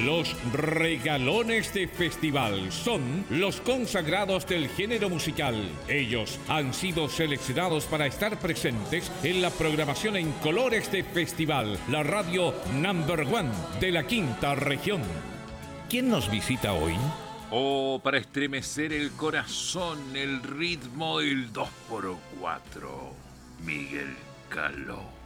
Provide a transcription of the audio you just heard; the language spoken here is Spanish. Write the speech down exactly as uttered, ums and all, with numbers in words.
Los regalones de festival son los consagrados del género musical. Ellos han sido seleccionados para estar presentes en la programación en colores de festival, la radio number one de la quinta región. ¿Quién nos visita hoy? Oh, para estremecer el corazón, el ritmo del dos por cuatro, Miguel Caló.